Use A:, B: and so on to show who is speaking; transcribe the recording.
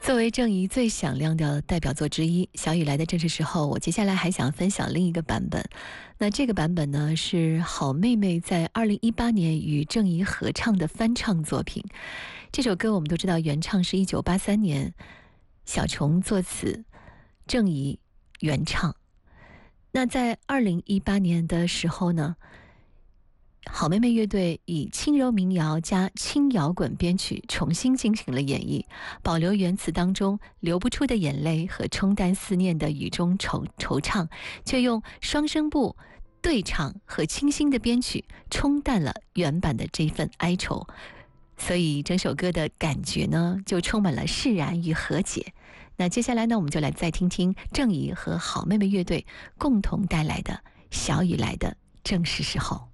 A: 作为郑怡最响亮的代表作之一，小雨来的正是时候。我接下来还想分享另一个版本。那这个版本呢，是好妹妹在2018年与郑怡合唱的翻唱作品。这首歌我们都知道，原唱是1983年小虫作词，郑怡原唱。那在2018年的时候呢，好妹妹乐队以轻柔民谣加轻摇滚编曲重新进行了演绎，保留原词当中流不出的眼泪和冲淡思念的雨中惆怅，却用双声部对唱和清新的编曲冲淡了原版的这份哀愁，所以整首歌的感觉呢就充满了释然与和解。那接下来呢，我们就来再听听郑怡和好妹妹乐队共同带来的小雨来的正是时候。